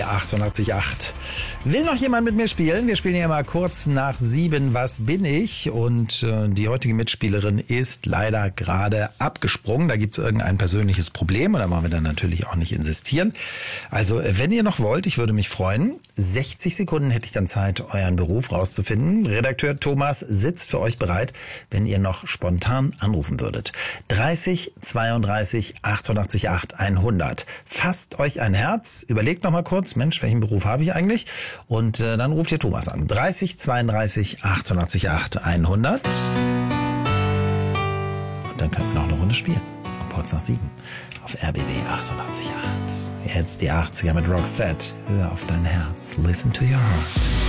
88,8. Will noch jemand mit mir spielen? Wir spielen ja mal kurz nach 7. Was bin ich? Und die heutige Mitspielerin ist leider gerade abgesprungen. Da gibt es irgendein persönliches Problem und da wollen wir dann natürlich auch nicht insistieren. Also wenn ihr noch wollt, ich würde mich freuen. 60 Sekunden hätte ich dann Zeit, euren Beruf rauszufinden. Redakteur Thomas sitzt für euch bereit, wenn ihr noch spontan anrufen würdet. 30 32 88 8 100. Fasst euch ein Herz, überlegt noch mal kurz, Mensch, welchen Beruf habe ich eigentlich? Und dann ruft ihr Thomas an. 30 32 88 8 100. Und dann könnten wir noch eine Runde spielen. Um kurz nach 7 auf RBB 88,8. Jetzt die 80er mit Roxette. Hör auf dein Herz. Listen to your heart.